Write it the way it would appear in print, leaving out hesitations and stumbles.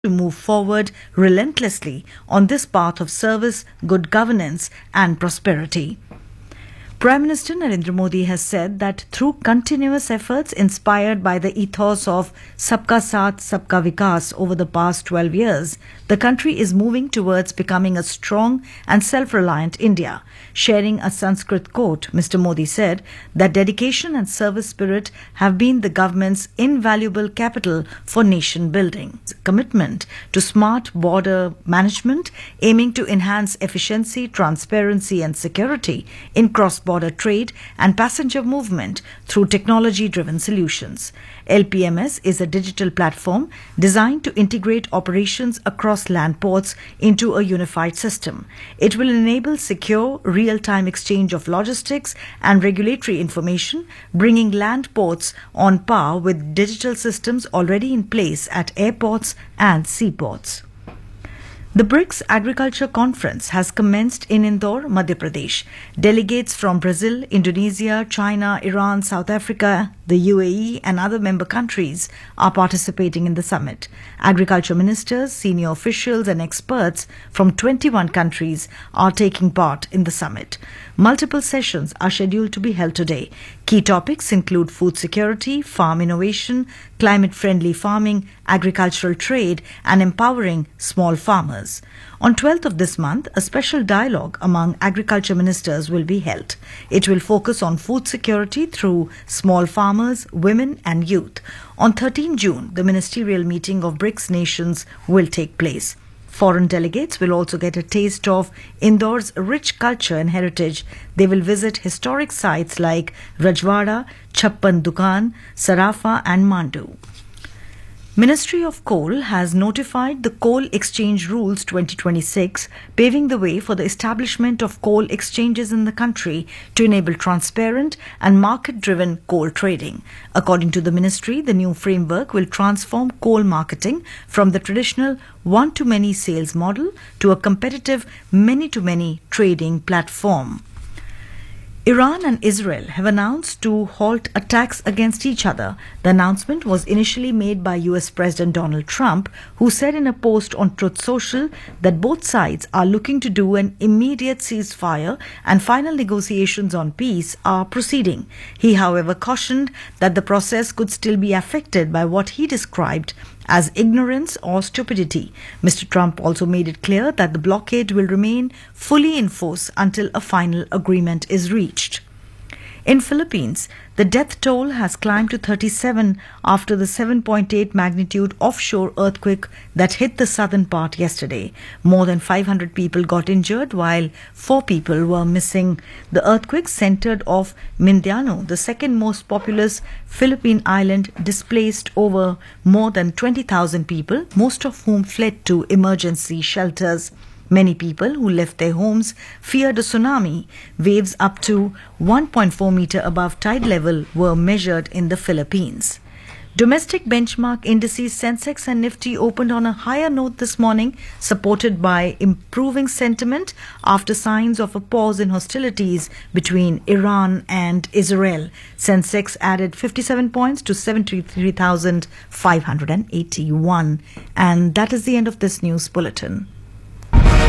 to move forward relentlessly on this path of service, good governance, and prosperity. Prime Minister Narendra Modi has said that through continuous efforts inspired by the ethos of Sabka Saath, Sabka Vikas over the past 12 years, the country is moving towards becoming a strong and self-reliant India. Sharing a Sanskrit quote, Mr. Modi said that dedication and service spirit have been the government's invaluable capital for nation building. Commitment to smart border management, aiming to enhance efficiency, transparency and security in cross-border trade and passenger movement through technology-driven solutions. LPMS is a digital platform designed to integrate operations across land ports into a unified system. It will enable secure, real-time exchange of logistics and regulatory information, bringing land ports on par with digital systems already in place at airports and seaports. The BRICS Agriculture Conference has commenced in Indore, Madhya Pradesh. Delegates from Brazil, Indonesia, China, Iran, South Africa, the UAE and other member countries are participating in the summit. Agriculture ministers, senior officials and experts from 21 countries are taking part in the summit. Multiple sessions are scheduled to be held today. Key topics include food security, farm innovation, climate-friendly farming, agricultural trade and empowering small farmers. On 12th of this month, a special dialogue among agriculture ministers will be held. It will focus on food security through small farmers, women and youth. On 13 June, the ministerial meeting of BRICS nations will take place. Foreign delegates will also get a taste of Indore's rich culture and heritage. They will visit historic sites like Rajwada, Chappan Dukan, Sarafa and Mandu. Ministry of Coal has notified the Coal Exchange Rules 2026, paving the way for the establishment of coal exchanges in the country to enable transparent and market-driven coal trading. According to the ministry, the new framework will transform coal marketing from the traditional one-to-many sales model to a competitive many-to-many trading platform. Iran and Israel have announced to halt attacks against each other. The announcement was initially made by US President Donald Trump, who said in a post on Truth Social that both sides are looking to do an immediate ceasefire and final negotiations on peace are proceeding. He, however, cautioned that the process could still be affected by what he described as ignorance or stupidity. Mr. Trump also made it clear that the blockade will remain fully in force until a final agreement is reached. In Philippines, the death toll has climbed to 37 after the 7.8 magnitude offshore earthquake that hit the southern part yesterday. More than 500 people got injured while 4 people were missing. The earthquake centered off Mindanao, the second most populous Philippine island, displaced over more than 20,000 people, most of whom fled to emergency shelters. Many people who left their homes feared a tsunami. Waves up to 1.4 meter above tide level were measured in the Philippines. Domestic benchmark indices Sensex and Nifty opened on a higher note this morning, supported by improving sentiment after signs of a pause in hostilities between Iran and Israel. Sensex added 57 points to 73,581. And that is the end of this news bulletin.